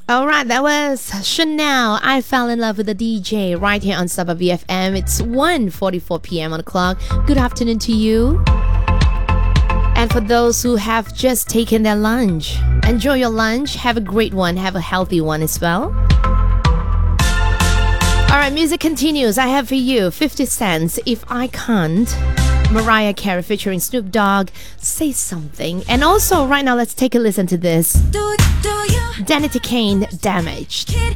Alright, that was Chanel. I fell in love with the DJ right here on Saba BFM. It's 1:44 p.m. on the clock. Good afternoon to you. And for those who have just taken their lunch, enjoy your lunch. Have a great one. Have a healthy one as well. Alright, music continues. I have for you 50 Cent, If I Can't. Mariah Carey featuring Snoop Dogg, Say Something. And also, right now, let's take a listen to this. Danity Kane, Damaged. Kid,